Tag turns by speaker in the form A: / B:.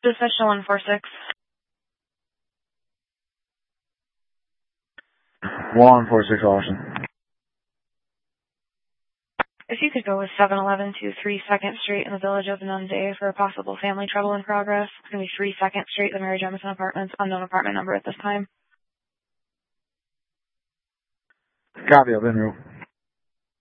A: Dispatch to 146.
B: 146 Austin.
A: If you could go with 71123 2nd Street in the Village of Nunde for a possible family trouble in progress. It's going to be 3 2nd Street, the Mary Jemison Apartments, unknown apartment number at this time.
B: Copy, I've been through.